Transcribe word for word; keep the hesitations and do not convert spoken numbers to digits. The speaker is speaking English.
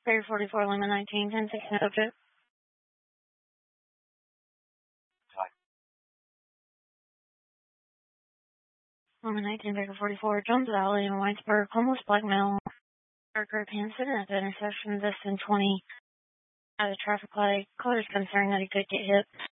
Fare forty-four, Lima nineteen, ten six, subject. Lima nineteen, Baker forty-four, Jones Valley in Whitesburg, homeless black male, dark gray pants sitting at the intersection, less than twenty at a traffic light. Colors concerned that he could get hit.